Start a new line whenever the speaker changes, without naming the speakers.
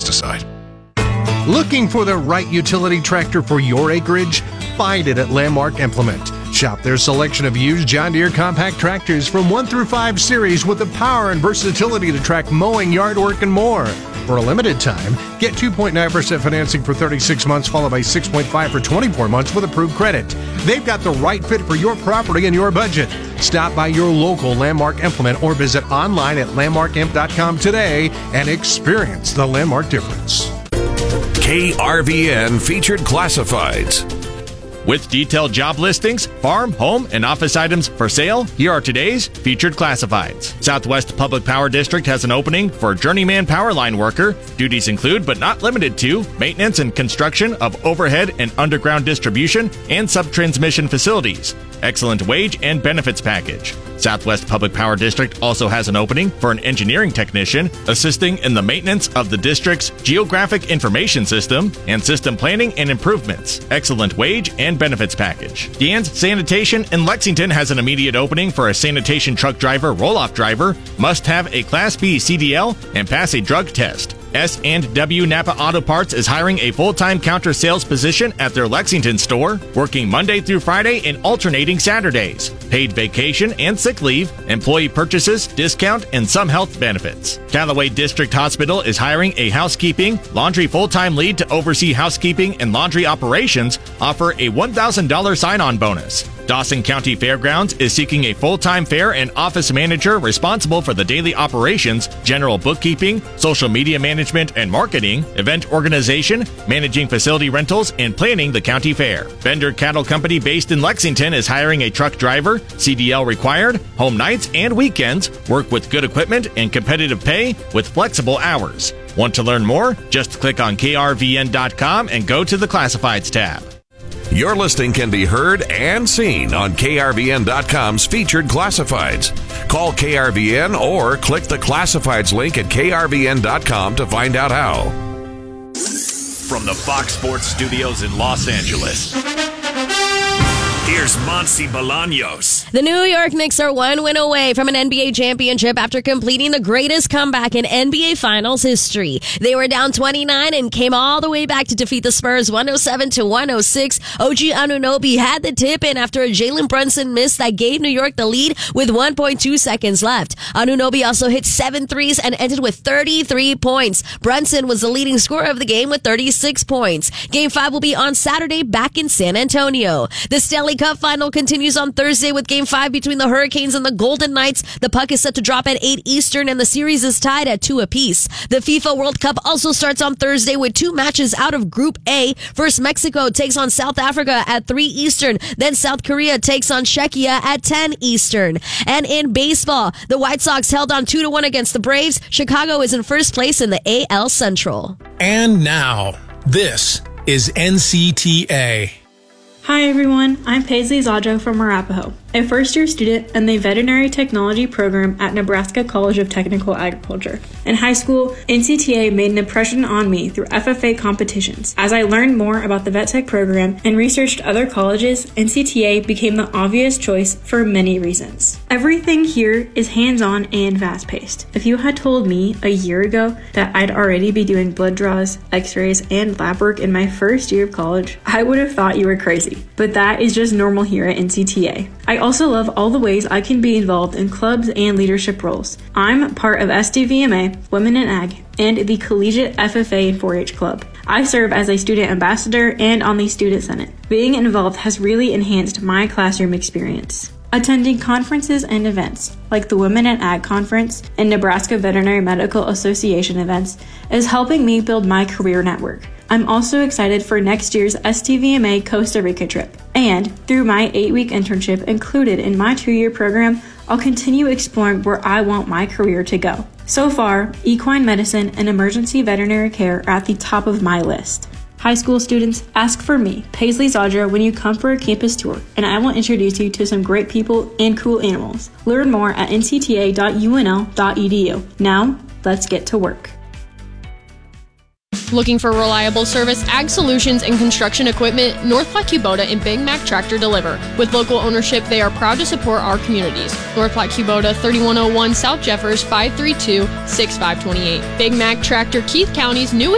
pesticide.
Looking for the right utility tractor for your acreage? Find it at Landmark Implement. Shop their selection of used John Deere compact tractors from 1 through 5 series with the power and versatility to track mowing, yard work, and more. For a limited time, get 2.9% financing for 36 months followed by 6.5% for 24 months with approved credit. They've got the right fit for your property and your budget. Stop by your local Landmark Implement or visit online at landmarkimp.com today and experience the Landmark difference.
KRVN Featured Classifieds.
With detailed job listings, farm, home, and office items for sale, here are today's featured classifieds. Southwest Public Power District has an opening for journeyman power line worker. Duties include, but not limited to, maintenance and construction of overhead and underground distribution and subtransmission facilities. Excellent wage and benefits package. Southwest Public Power District also has an opening for an engineering technician assisting in the maintenance of the district's geographic information system and system planning and improvements. Excellent wage and benefits package. Dan's Sanitation in Lexington has an immediate opening for a sanitation truck driver, roll-off driver, must have a Class B CDL and pass a drug test. S&W Napa Auto Parts is hiring a full-time counter sales position at their Lexington store, working Monday through Friday and alternating Saturdays. Paid vacation and sick leave, employee purchases, discount, and some health benefits. Callaway District Hospital is hiring a housekeeping, laundry full-time lead to oversee housekeeping and laundry operations, offer a $1,000 sign-on bonus. Dawson County Fairgrounds is seeking a full-time fair and office manager responsible for the daily operations, general bookkeeping, social media management and marketing, event organization, managing facility rentals, and planning the county fair. Bender Cattle Company based in Lexington is hiring a truck driver, CDL required, home nights and weekends, work with good equipment and competitive pay with flexible hours. Want to learn more? Just click on krvn.com and go to the Classifieds tab.
Your listing can be heard and seen on KRVN.com's Featured Classifieds. Call KRVN or click the Classifieds link at KRVN.com to find out how.
From the Fox Sports Studios in Los Angeles, here's Monse Bolaños.
The New York Knicks are one win away from an NBA championship after completing the greatest comeback in NBA Finals history. They were down 29 and came all the way back to defeat the Spurs 107-106. OG Anunoby had the tip in after a Jalen Brunson miss that gave New York the lead with 1.2 seconds left. Anunoby also hit 7 threes and ended with 33 points. Brunson was the leading scorer of the game with 36 points. Game 5 will be on Saturday back in San Antonio. The Stanley Cup final continues on Thursday with Game 5 between the Hurricanes and the Golden Knights. The puck is set to drop at 8 Eastern and the series is tied at 2 apiece. The FIFA World Cup also starts on Thursday with 2 matches out of Group A. First, Mexico takes on South Africa at 3 Eastern. Then South Korea takes on Czechia at 10 Eastern. And in baseball, the White Sox held on 2-1 against the Braves. Chicago is in first place in the AL Central.
And now, this is NCTA.
Hi everyone, I'm Paisley Zadjo from Arapahoe, a first-year student in the Veterinary Technology program at Nebraska College of Technical Agriculture. In high school, NCTA made an impression on me through FFA competitions. As I learned more about the vet tech program and researched other colleges, NCTA became the obvious choice for many reasons. Everything here is hands-on and fast-paced. If you had told me a year ago that I'd already be doing blood draws, x-rays, and lab work in my first year of college, I would have thought you were crazy. But that is just normal here at NCTA. I also love all the ways I can be involved in clubs and leadership roles. I'm part of SDVMA, Women in Ag, and the Collegiate FFA and 4-H Club. I serve as a student ambassador and on the Student Senate. Being involved has really enhanced my classroom experience. Attending conferences and events, like the Women in Ag Conference and Nebraska Veterinary Medical Association events, is helping me build my career network. I'm also excited for next year's STVMA Costa Rica trip. And through my 8-week internship included in my 2-year program, I'll continue exploring where I want my career to go. So far, equine medicine and emergency veterinary care are at the top of my list. High school students, ask for me, Paisley Zadra, when you come for a campus tour, and I will introduce you to some great people and cool animals. Learn more at ncta.unl.edu. Now, let's get to work.
Looking for reliable service, ag solutions, and construction equipment? North Platte Kubota and Big Mac Tractor deliver. With local ownership, they are proud to support our communities. North Platte Kubota, 3101 South Jeffers, 532-6528. Big Mac Tractor, Keith County's new